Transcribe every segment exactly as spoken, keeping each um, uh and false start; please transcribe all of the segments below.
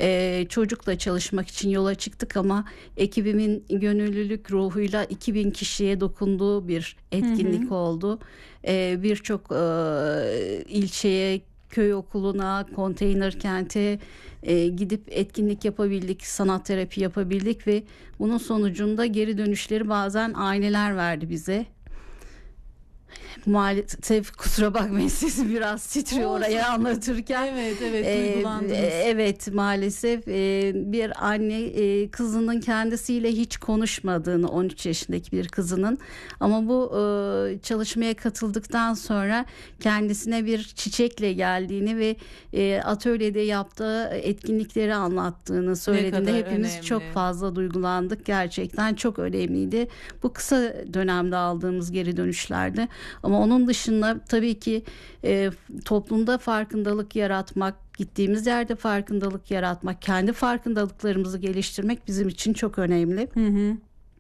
e, çocukla çalışmak için yola çıktık ama ekibimin gönüllülük ruhuyla iki bin kişiye dokunduğu bir etkinlik hı hı. oldu. E, Birçok e, ilçeye, köy okuluna, konteyner kente e, gidip etkinlik yapabildik, sanat terapi yapabildik ve bunun sonucunda geri dönüşleri bazen aileler verdi bize. Maalesef kusura bakmayın, sesi biraz titriyor Olsun. Oraya anlatırken. Evet evet ee, duygulandınız. Evet maalesef e, bir anne e, kızının kendisiyle hiç konuşmadığını, on üç yaşındaki bir kızının, ama bu e, çalışmaya katıldıktan sonra kendisine bir çiçekle geldiğini ve e, atölyede yaptığı etkinlikleri anlattığını söylediğinde hepimiz önemli. Çok fazla duygulandık. Gerçekten çok önemliydi. Bu kısa dönemde aldığımız geri dönüşlerdi. Ama onun dışında tabii ki e, toplumda farkındalık yaratmak, gittiğimiz yerde farkındalık yaratmak, kendi farkındalıklarımızı geliştirmek bizim için çok önemli. Hı hı.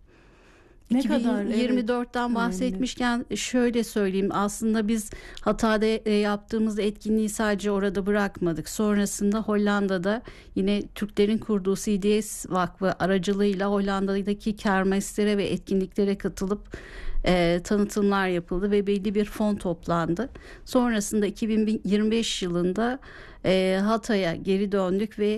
Ne kadar iki bin yirmi dörtten evet. bahsetmişken şöyle söyleyeyim, aslında biz Hatay'da yaptığımız etkinliği sadece orada bırakmadık. Sonrasında Hollanda'da yine Türklerin kurduğu C D S Vakfı aracılığıyla Hollanda'daki kermeslere ve etkinliklere katılıp e, tanıtımlar yapıldı ve belli bir fon toplandı. Sonrasında iki bin yirmi beş yılında e, Hatay'a geri döndük ve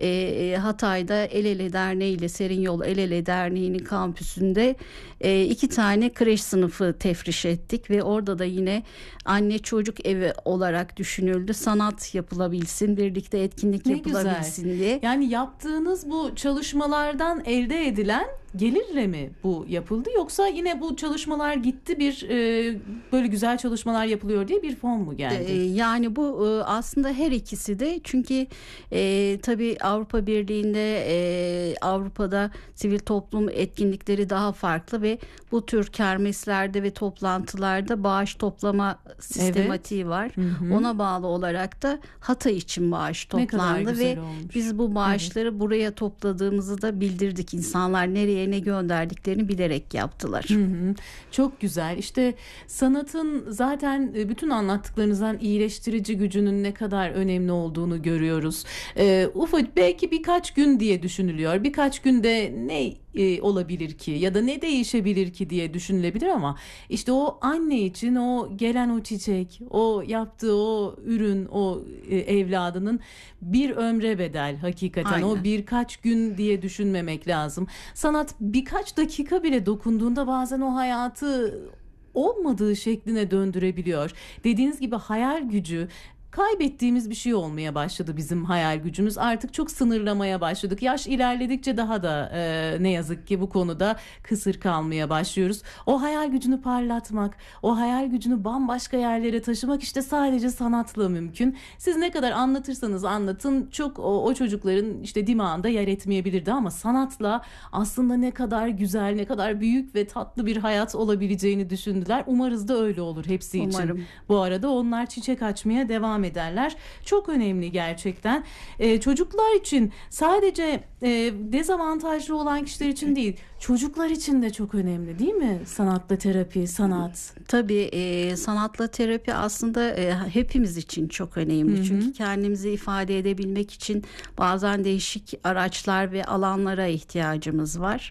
e, Hatay'da El Ele Derneği ile Serin Yol El Ele Derneği'nin kampüsünde e, iki tane kreş sınıfı tefriş ettik ve orada da yine anne çocuk evi olarak düşünüldü. Sanat yapılabilsin, birlikte etkinlik ne yapılabilsin güzel. diye. Yani yaptığınız bu çalışmalardan elde edilen gelirle mi bu yapıldı, yoksa yine bu çalışmalar gitti bir e, böyle güzel çalışmalar yapılıyor diye bir fon mu geldi? Ee, yani bu e, aslında her ikisi de, çünkü e, tabii Avrupa Birliği'nde e, Avrupa'da sivil toplum etkinlikleri daha farklı ve bu tür kermeslerde ve toplantılarda bağış toplama sistematiği evet. var. Hı hı. Ona bağlı olarak da Hatay için bağış toplandı ve olmuş. Biz bu bağışları evet. buraya topladığımızı da bildirdik. İnsanlar nereye ne gönderdiklerini bilerek yaptılar. Hı hı. Çok güzel. İşte sanatın zaten bütün anlattıklarınızdan iyileştirici gücünün ne kadar önemli olduğunu görüyoruz. Ee, ufak belki birkaç gün diye düşünülüyor. Birkaç günde ne e, olabilir ki ya da ne değişebilir ki diye düşünülebilir, ama işte o anne için o gelen o çiçek, o yaptığı o ürün, o e, evladının bir ömre bedel hakikaten. Aynen. O birkaç gün diye düşünmemek lazım. Sanat birkaç dakika bile dokunduğunda bazen o hayatı olmadığı şekline döndürebiliyor. Dediğiniz gibi hayal gücü, kaybettiğimiz bir şey olmaya başladı bizim hayal gücümüz. Artık çok sınırlamaya başladık. Yaş ilerledikçe daha da e, ne yazık ki bu konuda kısır kalmaya başlıyoruz. O hayal gücünü parlatmak, o hayal gücünü bambaşka yerlere taşımak işte sadece sanatla mümkün. Siz ne kadar anlatırsanız anlatın çok o, o çocukların işte dimağında yer etmeyebilirdi, ama sanatla aslında ne kadar güzel, ne kadar büyük ve tatlı bir hayat olabileceğini düşündüler. Umarız da öyle olur hepsi için. Umarım. Bu arada onlar çiçek açmaya devam ederler. Çok önemli gerçekten. Ee, çocuklar için sadece e, dezavantajlı olan kişiler için değil, çocuklar için de çok önemli değil mi? Sanatla terapi, sanat. Tabii e, sanatla terapi aslında e, hepimiz için çok önemli. Hı hı. Çünkü kendimizi ifade edebilmek için bazen değişik araçlar ve alanlara ihtiyacımız var.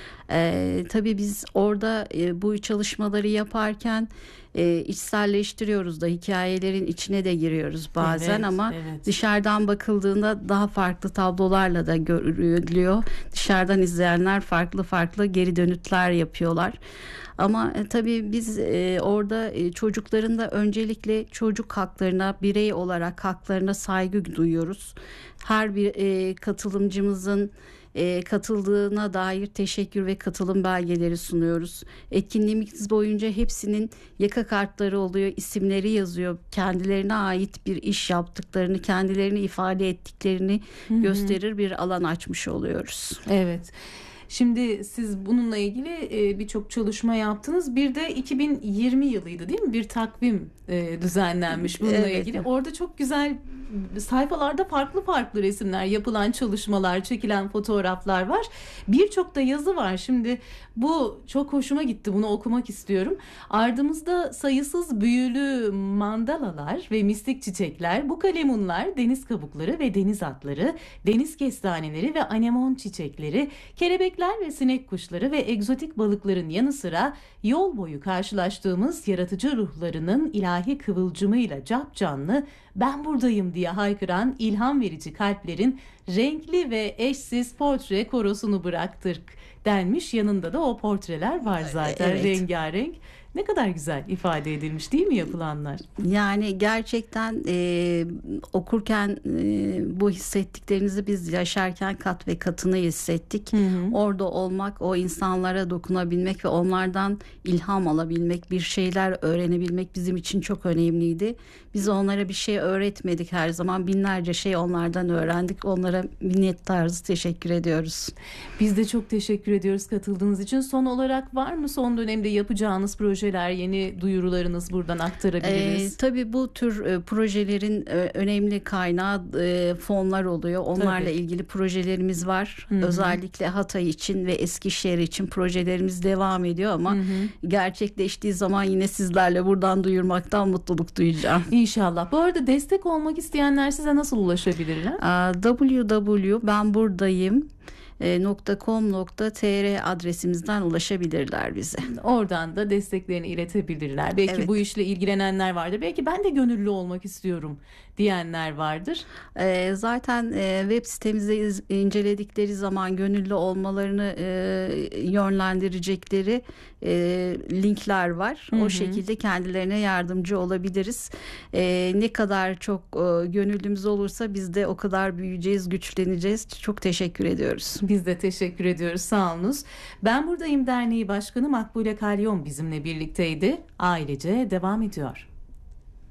Ee, tabii biz orada e, bu çalışmaları yaparken e, içselleştiriyoruz da, hikayelerin içine de giriyoruz bazen, evet, ama evet. dışarıdan bakıldığında daha farklı tablolarla da görülüyor. Dışarıdan izleyenler farklı farklı geri dönütler yapıyorlar. Ama e, tabii biz e, orada e, çocukların da öncelikle çocuk haklarına, birey olarak haklarına saygı duyuyoruz. Her bir e, katılımcımızın E, katıldığına dair teşekkür ve katılım belgeleri sunuyoruz. Etkinliğimiz boyunca hepsinin yaka kartları oluyor, isimleri yazıyor. Kendilerine ait bir iş yaptıklarını, kendilerini ifade ettiklerini Hı-hı. gösterir bir alan açmış oluyoruz. Evet. Şimdi siz bununla ilgili birçok çalışma yaptınız. Bir de iki bin yirmi yılıydı değil mi? Bir takvim düzenlenmiş bununla evet. ilgili. Orada çok güzel sayfalarda farklı farklı resimler, yapılan çalışmalar, çekilen fotoğraflar var. Birçok da yazı var. Şimdi bu çok hoşuma gitti. Bunu okumak istiyorum. Ardımızda sayısız büyülü mandalalar ve mistik çiçekler, bu kalemunlar, deniz kabukları ve deniz atları, deniz kestaneleri ve anemon çiçekleri, kelebekler ve sinek kuşları ve egzotik balıkların yanı sıra yol boyu karşılaştığımız yaratıcı ruhlarının ilahi kıvılcımıyla capcanlı "ben buradayım" diye haykıran ilham verici kalplerin renkli ve eşsiz portre korosunu bıraktık denmiş. Yanında da o portreler var zaten, Evet. rengarenk. Ne kadar güzel ifade edilmiş değil mi yapılanlar? Yani gerçekten e, okurken e, bu hissettiklerinizi biz yaşarken kat ve katını hissettik. Hı hı. Orada olmak, o insanlara dokunabilmek ve onlardan ilham alabilmek, bir şeyler öğrenebilmek bizim için çok önemliydi. Biz onlara bir şey öğretmedik her zaman. Binlerce şey onlardan öğrendik. Onlara minnettarız, teşekkür ediyoruz. Biz de çok teşekkür ediyoruz katıldığınız için. Son olarak var mı son dönemde yapacağınız projeler, yeni duyurularınız buradan aktarabiliriz? E, tabii bu tür e, projelerin e, önemli kaynağı e, fonlar oluyor. Onlarla Tabii. ilgili projelerimiz var. Hı hı. Özellikle Hatay için ve Eskişehir için projelerimiz devam ediyor ama Hı hı. gerçekleştiği zaman yine sizlerle buradan duyurmaktan mutluluk duyacağım. İnşallah. Bu arada destek olmak isteyenler size nasıl ulaşabilirler? double-u double-u double-u nokta ben buradayım nokta com nokta tr adresimizden ulaşabilirler bize. Oradan da desteklerini iletebilirler. Belki Evet. bu işle ilgilenenler vardır. Belki ben de gönüllü olmak istiyorum diyenler vardır. E, zaten e, web sitemizde iz- inceledikleri zaman gönüllü olmalarını e, yönlendirecekleri e, linkler var. Hı hı. O şekilde kendilerine yardımcı olabiliriz. E, ne kadar çok e, gönüllümüz olursa biz de o kadar büyüyeceğiz, güçleneceğiz. Çok teşekkür ediyoruz. Biz de teşekkür ediyoruz. Sağ olunuz. Ben Buradayım Derneği Başkanı Makbule Kalyon bizimle birlikteydi. Ailece devam ediyor.